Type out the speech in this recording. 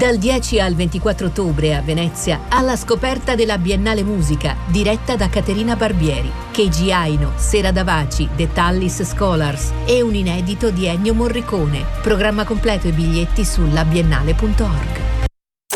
Dal 10 al 24 ottobre a Venezia, alla scoperta della Biennale Musica, diretta da Caterina Barbieri, Keiji Aino, Sera Davaci, The Tallis Scholars e un inedito di Ennio Morricone. Programma completo e biglietti su labiennale.org.